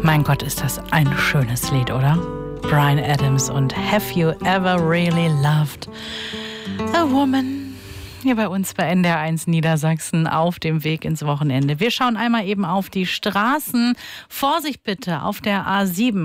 Mein Gott, ist das ein schönes Lied, oder? Bryan Adams und Have You Ever Really Loved a Woman? Hier bei uns bei NDR1 Niedersachsen auf dem Weg ins Wochenende. Wir schauen einmal eben auf die Straßen. Vorsicht bitte auf der A7.